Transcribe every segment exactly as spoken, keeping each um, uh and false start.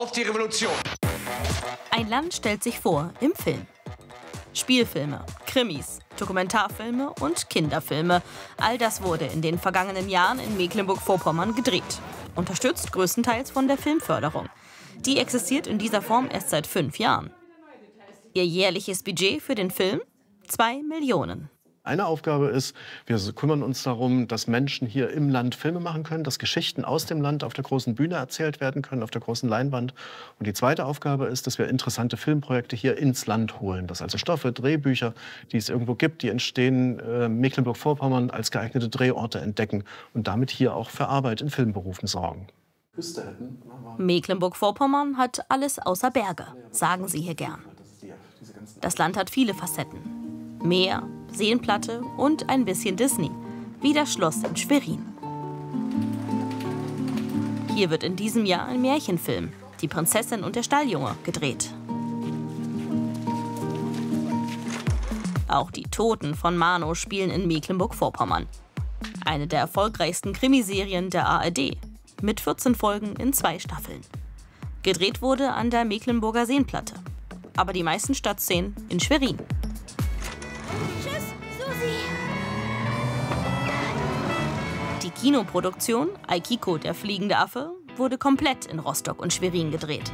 Auf die Revolution! Ein Land stellt sich vor im Film. Spielfilme, Krimis, Dokumentarfilme und Kinderfilme. All das wurde in den vergangenen Jahren in Mecklenburg-Vorpommern gedreht. Unterstützt größtenteils von der Filmförderung. Die existiert in dieser Form erst seit fünf Jahren. Ihr jährliches Budget für den Film? Zwei Millionen. Eine Aufgabe ist, wir kümmern uns darum, dass Menschen hier im Land Filme machen können, dass Geschichten aus dem Land auf der großen Bühne erzählt werden können, auf der großen Leinwand. Und die zweite Aufgabe ist, dass wir interessante Filmprojekte hier ins Land holen. Dass also Stoffe, Drehbücher, die es irgendwo gibt, die entstehen, äh, Mecklenburg-Vorpommern als geeignete Drehorte entdecken und damit hier auch für Arbeit in Filmberufen sorgen. Mecklenburg-Vorpommern hat alles außer Berge, sagen sie hier gern. Das Land hat viele Facetten. Meer, Seenplatte und ein bisschen Disney, wie das Schloss in Schwerin. Hier wird in diesem Jahr ein Märchenfilm, Die Prinzessin und der Stalljunge, gedreht. Auch Die Toten von Mano spielen in Mecklenburg-Vorpommern. Eine der erfolgreichsten Krimiserien der A R D, mit vierzehn Folgen in zwei Staffeln. Gedreht wurde an der Mecklenburger Seenplatte, aber die meisten Stadtszenen in Schwerin. Die Kinoproduktion Aikiko, der fliegende Affe, wurde komplett in Rostock und Schwerin gedreht.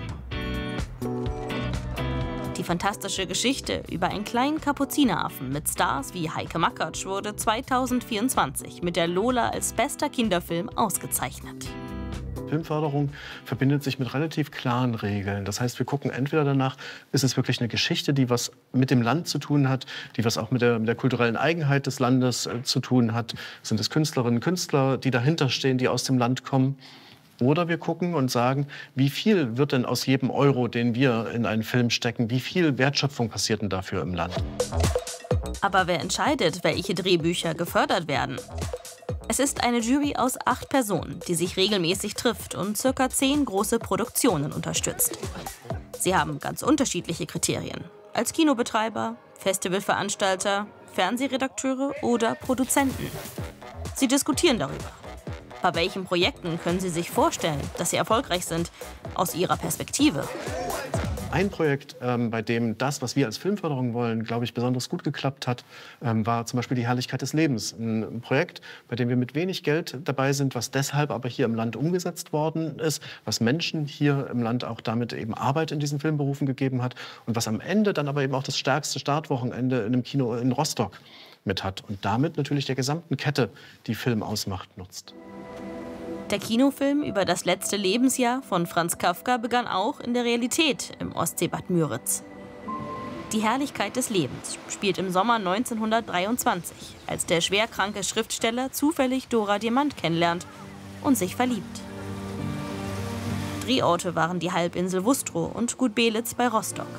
Die fantastische Geschichte über einen kleinen Kapuzineraffen mit Stars wie Heike Makatsch wurde zweitausendvierundzwanzig mit der Lola als bester Kinderfilm ausgezeichnet. Filmförderung verbindet sich mit relativ klaren Regeln. Das heißt, wir gucken entweder danach, ist es wirklich eine Geschichte, die was mit dem Land zu tun hat, die was auch mit der, mit der kulturellen Eigenheit des Landes äh, zu tun hat. Sind es Künstlerinnen und Künstler, die dahinter stehen, die aus dem Land kommen? Oder wir gucken und sagen, wie viel wird denn aus jedem Euro, den wir in einen Film stecken, wie viel Wertschöpfung passiert denn dafür im Land? Aber wer entscheidet, welche Drehbücher gefördert werden? Es ist eine Jury aus acht Personen, die sich regelmäßig trifft und circa zehn große Produktionen unterstützt. Sie haben ganz unterschiedliche Kriterien. Als Kinobetreiber, Festivalveranstalter, Fernsehredakteure oder Produzenten. Sie diskutieren darüber. Bei welchen Projekten können Sie sich vorstellen, dass sie erfolgreich sind, aus Ihrer Perspektive? Ein Projekt, ähm, bei dem das, was wir als Filmförderung wollen, glaube ich, besonders gut geklappt hat, ähm, war zum Beispiel die Herrlichkeit des Lebens. Ein, ein Projekt, bei dem wir mit wenig Geld dabei sind, was deshalb aber hier im Land umgesetzt worden ist, was Menschen hier im Land auch damit eben Arbeit in diesen Filmberufen gegeben hat und was am Ende dann aber eben auch das stärkste Startwochenende in einem Kino in Rostock mit hat und damit natürlich der gesamten Kette, die Film ausmacht, nutzt. Der Kinofilm über das letzte Lebensjahr von Franz Kafka begann auch in der Realität im Ostseebad Müritz. Die Herrlichkeit des Lebens spielt im Sommer neunzehnhundertdreiundzwanzig, als der schwerkranke Schriftsteller zufällig Dora Diamant kennenlernt und sich verliebt. Drehorte waren die Halbinsel Wustrow und Gut Belitz bei Rostock.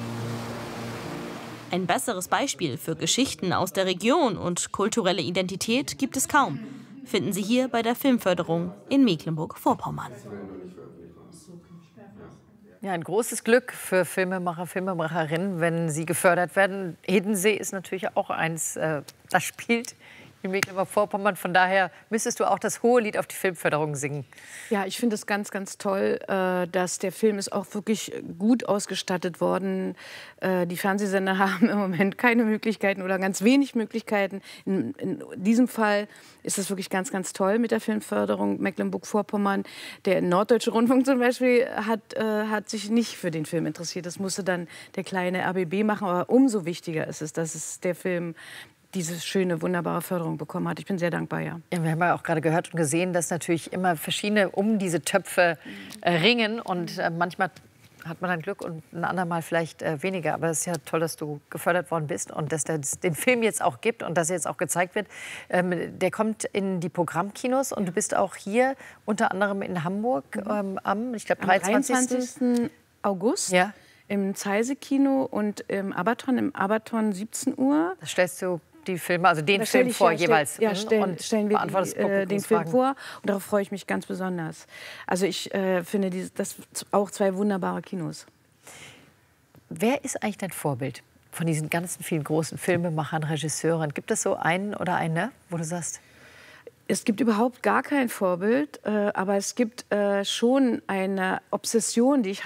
Ein besseres Beispiel für Geschichten aus der Region und kulturelle Identität gibt es kaum. Finden Sie hier bei der Filmförderung in Mecklenburg-Vorpommern. Ja, ein großes Glück für Filmemacher, Filmemacherinnen, wenn sie gefördert werden. Hiddensee ist natürlich auch eins, äh, das spielt in Mecklenburg-Vorpommern. Von daher müsstest du auch das hohe Lied auf die Filmförderung singen. Ja, ich finde es ganz, ganz toll, äh, dass der Film ist auch wirklich gut ausgestattet worden. Äh, die Fernsehsender haben im Moment keine Möglichkeiten oder ganz wenig Möglichkeiten. In, in diesem Fall ist es wirklich ganz, ganz toll mit der Filmförderung Mecklenburg-Vorpommern. Der Norddeutsche Rundfunk zum Beispiel hat, äh, hat sich nicht für den Film interessiert. Das musste dann der kleine R B B machen. Aber umso wichtiger ist es, dass es der Film diese schöne, wunderbare Förderung bekommen hat. Ich bin sehr dankbar, ja. Ja, wir haben ja auch gerade gehört und gesehen, dass natürlich immer verschiedene um diese Töpfe äh, ringen. Und äh, manchmal hat man dann Glück und ein andermal vielleicht äh, weniger. Aber es ist ja toll, dass du gefördert worden bist und dass es den Film jetzt auch gibt und dass er jetzt auch gezeigt wird. Ähm, der kommt in die Programmkinos und du bist auch hier unter anderem in Hamburg ähm, am, ich glaube, dreiundzwanzigsten August. Ja. Im Zeise-Kino und im Abaton, im Abaton siebzehn Uhr. Da stellst du die Filme, also den Da Film stell ich, vor ja, stell, jeweils. Ja, stell, und stellen wir beantwortest die, äh, den Film Publikumsfragen. vor und darauf freue ich mich ganz besonders. Also ich äh, finde die, das auch zwei wunderbare Kinos. Wer ist eigentlich dein Vorbild von diesen ganzen vielen großen Filmemachern, Regisseuren? Gibt es so einen oder eine, wo du sagst? Es gibt überhaupt gar kein Vorbild, äh, aber es gibt äh, schon eine Obsession, die ich